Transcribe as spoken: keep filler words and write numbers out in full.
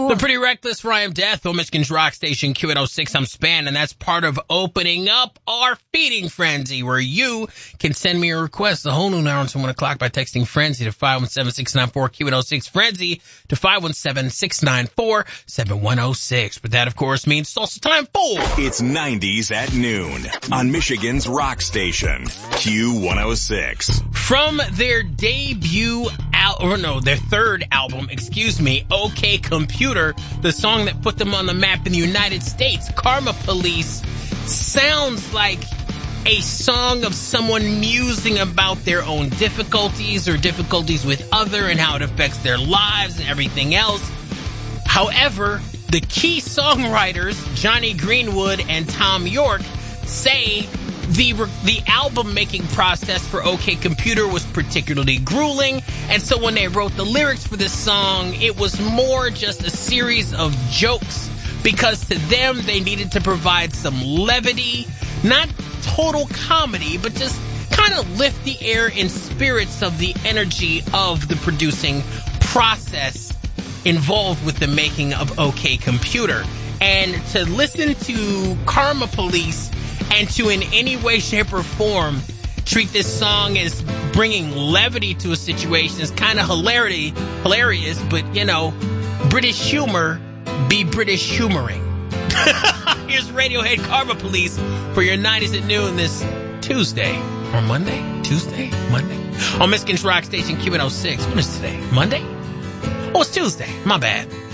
The Pretty Reckless, Rhyme Death on Michigan's Rock Station Q eight oh six. I'm Span, and that's part of opening up our Feeding Frenzy, where you can send me a request a whole noon hour until one o'clock by texting Frenzy to five one seven, six nine four, Q eight oh six. Frenzy to five one seven, six nine four, seven one oh six. But that, of course, means it's also time for... It's nineties at noon on Michigan's Rock Station, Q one oh six. From their debut al- or no, their third album, excuse me, OK Computer, the song that put them on the map in the United States, Karma Police sounds like a song of someone musing about their own difficulties or difficulties with other and how it affects their lives and everything else. However, the key songwriters, Johnny Greenwood and Tom York, say the the album-making process for OK Computer was particularly grueling, and so when they wrote the lyrics for this song, it was more just a series of jokes, because to them, they needed to provide some levity, not total comedy, but just kind of lift the air and spirits of the energy of the producing process involved with the making of OK Computer. And to listen to Karma Police and to in any way, shape, or form treat this song as bringing levity to a situation is kind of hilarity, hilarious, but, you know, British humor be British humoring. Here's Radiohead Karma Police for your nineties at noon this Tuesday. Or Monday? Tuesday? Monday? On Michigan's Rock Station Q eight oh six. When is today? Monday? Oh, it's Tuesday. My bad.